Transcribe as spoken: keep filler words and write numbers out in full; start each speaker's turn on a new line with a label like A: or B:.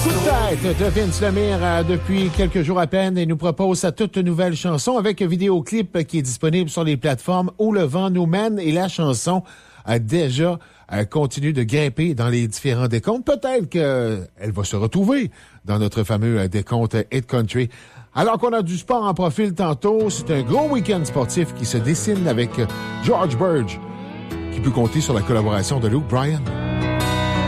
A: Tête de Vince Lemire euh, depuis quelques jours à peine et nous propose sa toute nouvelle chanson avec un vidéoclip qui est disponible sur les plateformes Où le vent nous mène et la chanson a déjà euh, continue de grimper dans les différents décomptes. Peut-être qu'elle va se retrouver dans notre fameux euh, décompte Hit Country. Alors qu'on a du sport en profil tantôt, c'est un gros week-end sportif qui se dessine avec George Burge qui peut compter sur la collaboration de Luke Bryan.